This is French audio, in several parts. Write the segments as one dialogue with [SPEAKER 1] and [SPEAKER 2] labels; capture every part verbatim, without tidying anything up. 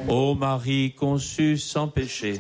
[SPEAKER 1] Ô Marie conçue sans péché.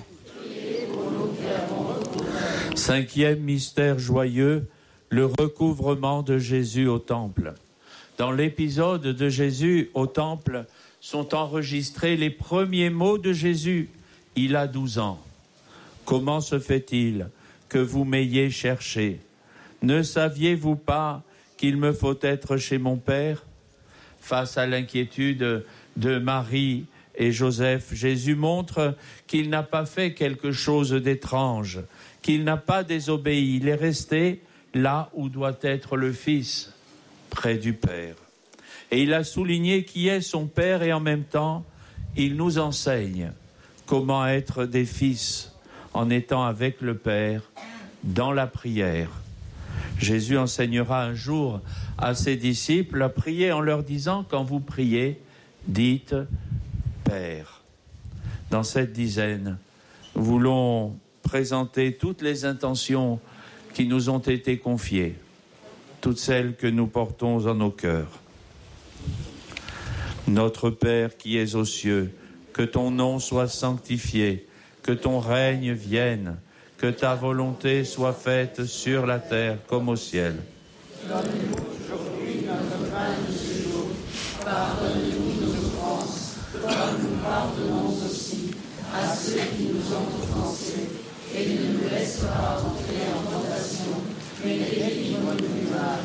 [SPEAKER 1] Cinquième mystère joyeux, le recouvrement de Jésus au temple. Dans l'épisode de Jésus au temple sont enregistrés les premiers mots de Jésus. Il a douze ans. Comment se fait-il que vous m'ayez cherché? Ne saviez-vous pas qu'il me faut être chez mon Père? Face à l'inquiétude de Marie et Joseph, Jésus montre qu'il n'a pas fait quelque chose d'étrange, qu'il n'a pas désobéi. Il est resté là où doit être le Fils, près du Père. Et il a souligné qui est son Père et en même temps, il nous enseigne comment être des fils en étant avec le Père dans la prière. Jésus enseignera un jour à ses disciples à prier en leur disant, quand vous priez, dites Père. Dans cette dizaine, nous voulons présenter toutes les intentions qui nous ont été confiées, toutes celles que nous portons en nos cœurs. Notre Père qui es aux cieux, que ton nom soit sanctifié, que ton règne vienne, que ta volonté soit faite sur la terre comme au ciel.
[SPEAKER 2] Donne-nous aujourd'hui notre pain de ce jour. Pardonne-nous nos offenses, comme nous pardonnons aussi à ceux qui nous ont offensés. Et ne nous laisse pas entrer en tentation, mais délivre-nous du mal.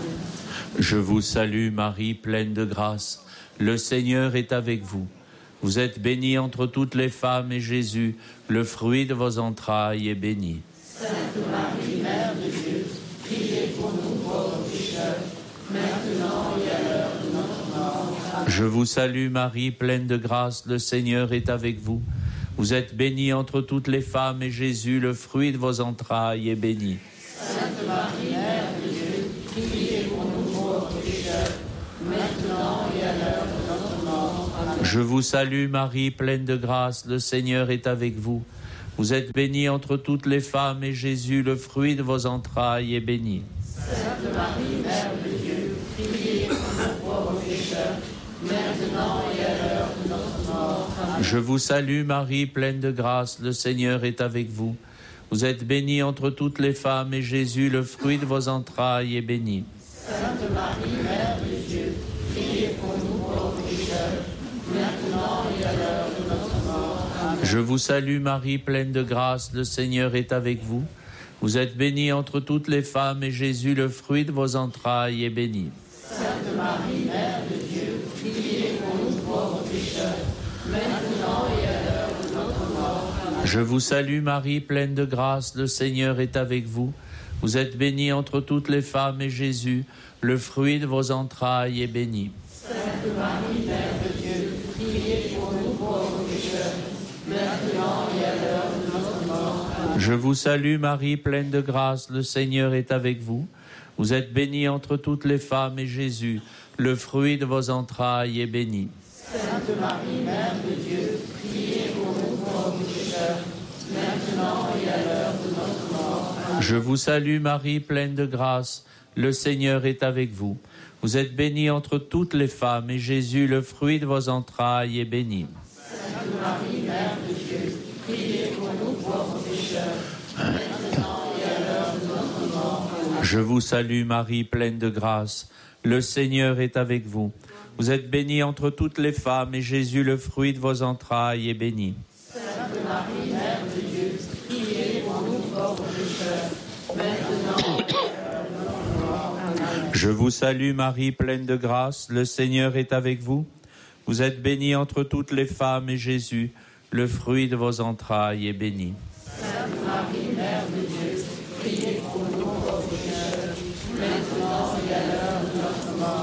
[SPEAKER 1] Je vous salue Marie, pleine de grâce. Le Seigneur est avec vous. Vous êtes bénie entre toutes les femmes et Jésus, le fruit de vos entrailles, est béni.
[SPEAKER 2] Sainte Marie, Mère de Dieu, priez pour nous pauvres pécheurs, maintenant et à l'heure de notre mort. Amen.
[SPEAKER 1] Je vous salue Marie, pleine de grâce, le Seigneur est avec vous. Vous êtes bénie entre toutes les femmes et Jésus, le fruit de vos entrailles, est béni.
[SPEAKER 2] Sainte Marie, Mère de Dieu, priez pour nous pauvres pécheurs, maintenant et à l'heure de notre mort. Amen.
[SPEAKER 1] Je vous salue Marie, pleine de grâce, le Seigneur est avec vous. Vous êtes bénie entre toutes les femmes et Jésus, le fruit de vos entrailles, est béni.
[SPEAKER 2] Sainte Marie, Mère de Dieu, priez pour nous pauvres pécheurs, maintenant et à l'heure de notre mort. Amen.
[SPEAKER 1] Je vous salue Marie, pleine de grâce, le Seigneur est avec vous. Vous êtes bénie entre toutes les femmes et Jésus, le fruit de vos entrailles, est béni.
[SPEAKER 2] Sainte Marie, Mère de Dieu, priez pour nous pauvres pécheurs, maintenant et à l'heure de notre mort. Amen.
[SPEAKER 1] Je vous salue Marie, pleine de grâce, le Seigneur est avec vous. Vous êtes bénie entre toutes les femmes et Jésus, le fruit de vos entrailles, est béni.
[SPEAKER 2] Sainte Marie, Mère de Dieu, priez pour nous pauvres pécheurs, maintenant et à l'heure de notre mort. Amen.
[SPEAKER 1] Je vous salue Marie, pleine de grâce, le Seigneur est avec vous. Vous êtes bénie entre toutes les femmes et Jésus, le fruit de vos entrailles, est béni.
[SPEAKER 2] Sainte Marie, Mère de Dieu, priez pour nous pauvres pécheurs, maintenant et à l'heure de notre mort. Amen.
[SPEAKER 1] Je vous salue Marie, pleine de grâce, le Seigneur est avec vous. Vous êtes bénie entre toutes les femmes et Jésus, le fruit de vos entrailles, est béni.
[SPEAKER 2] Sainte Marie, Mère de Dieu, priez pour nous pauvres pécheurs, maintenant et à l'heure de notre mort. Amen.
[SPEAKER 1] Je vous salue Marie, pleine de grâce, le Seigneur est avec vous. Vous êtes bénie entre toutes les femmes et Jésus, le fruit de vos entrailles, est béni.
[SPEAKER 2] Sainte Marie, Mère de Dieu, priez pour nous pauvres pécheurs, maintenant et à l'heure de notre mort. Amen.
[SPEAKER 1] Je vous salue Marie, pleine de grâce, le Seigneur est avec vous. Vous êtes bénie entre toutes les femmes et Jésus, le fruit de vos entrailles, est béni.
[SPEAKER 2] Sainte Marie, Mère de Dieu, priez pour nous pauvres pécheurs, maintenant et à l'heure de notre mort. Amen.
[SPEAKER 1] Je vous salue Marie, pleine de grâce, le Seigneur est avec vous. Vous êtes bénie entre toutes les femmes et Jésus, le fruit de vos entrailles, est béni.
[SPEAKER 2] Sainte Marie, Mère de Dieu, priez pour nous pauvres pécheurs, maintenant